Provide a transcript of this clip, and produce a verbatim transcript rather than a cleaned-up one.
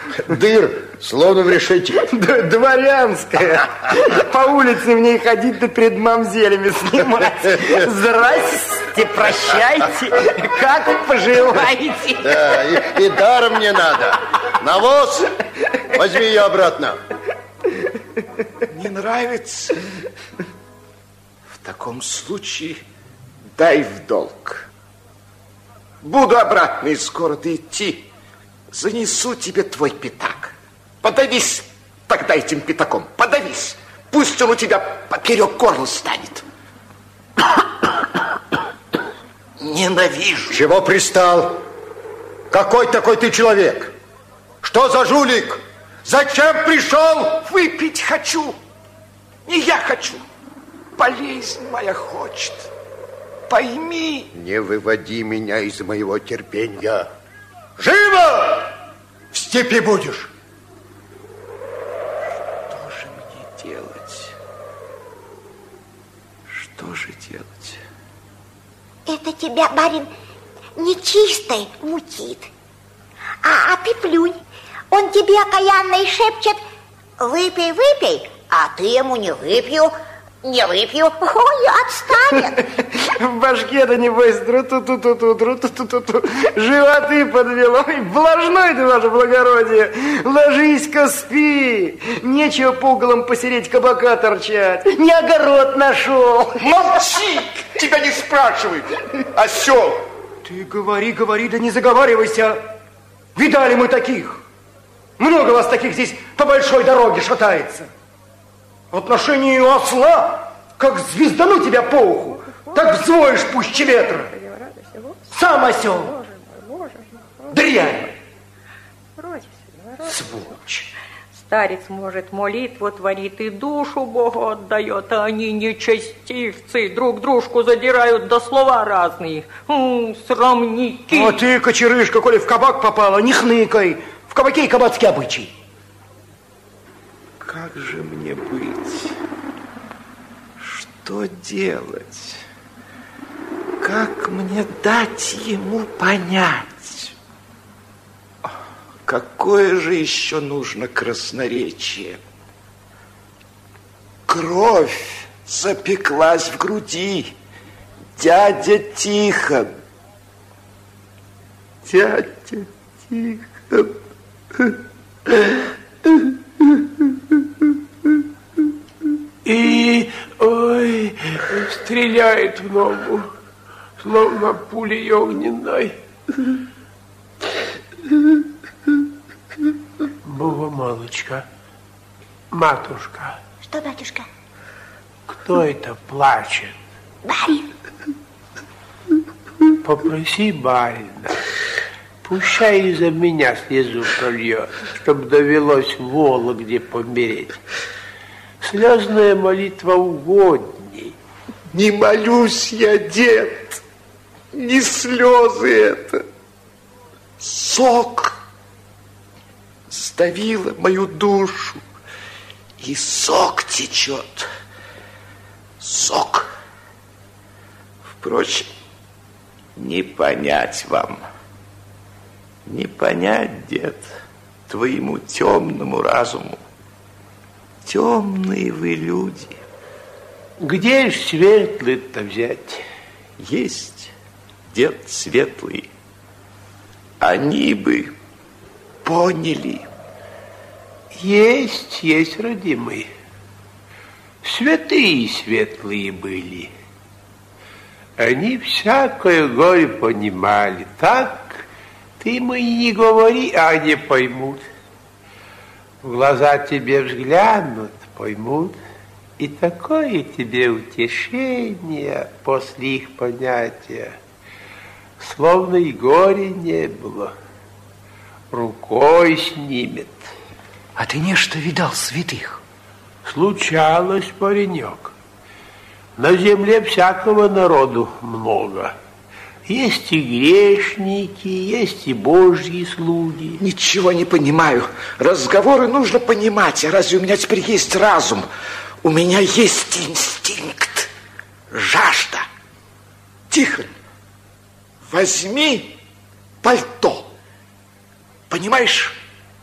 Дыр, словно в решете. Дворянская. По улице в ней ходить да перед мамзелями снимать. Здрасте, прощайте, как пожелаете. Да, и, и даром не надо. Навоз, возьми ее обратно. Не нравится? В таком случае дай в долг. Буду обратно из города идти. Занесу тебе твой пятак. Подавись тогда этим пятаком. Подавись. Пусть он у тебя поперек горла станет. Ненавижу. Чего пристал? Какой такой ты человек? Что за жулик? Зачем пришел? Выпить хочу. Не я хочу. Болезнь моя хочет. Пойми. Не выводи меня из моего терпения. Живо! В степи будешь. Что же мне делать? Что же делать? Это тебя, барин, нечистой мутит. А, а ты плюнь. Он тебе окаянно и шепчет: выпей, выпей, а ты ему: не выпью, не выпью. Ой, отстанет. В башке-то, небось, тру-ту-ту-ту-ту, тру-ту-ту-ту-ту. Животы подвело. Ой, блажной ты, ваше благородие. Ложись-ка, спи. Нечего по углам посереть, кабака торчать. Не огород нашел. Молчи! Тебя не спрашивают. Осел. Ты говори, говори, да не заговаривайся. Видали мы таких. Много вас таких здесь по большой дороге шатается. В отношении осла, как звездану тебя по уху, так взвоишь пуще ветра. Сам осел. Дрянь. Сволочь. Старец, может, молитву творит и душу Богу отдает, а они нечестивцы, друг дружку задирают, до слова разные. М, срамники. А ты, кочерышка, коли в кабак попала, не хныкай. В кабаке и кабацкий обычай. Как же мне быть? Что делать? Как мне дать ему понять? Какое же еще нужно красноречие? Кровь запеклась в груди. Дядя Тихон. Дядя Тихон. И, ой, стреляет в ногу, словно пулей огненной. Бога малочка, матушка. Что, батюшка? Кто это плачет? Барин. Попроси барина, пущай из-за меня слезу прольет, чтоб довелось в Вологде помереть. Слезная молитва угодней. Не молюсь я, дед, не слезы это. Сок сдавило мою душу, и сок течет. Сок. Впрочем, не понять вам, не понять, дед, твоему темному разуму. Темные вы люди. Где ж светлый-то взять? Есть, дед, светлые. Они бы поняли. Есть, есть, родимый. Святые светлые были. Они всякое горе понимали. Так ты ему и не говори, а они поймут. В глаза тебе взглянут, поймут. И такое тебе утешение после их понятия, словно и горя не было, рукой снимет. А ты нечто видал святых? Случалось, паренек. На земле всякого народу много. Есть и грешники, есть и божьи слуги. Ничего не понимаю. Разговоры нужно понимать. А разве у меня теперь есть разум? У меня есть инстинкт, жажда. Тихон, возьми пальто. Понимаешь,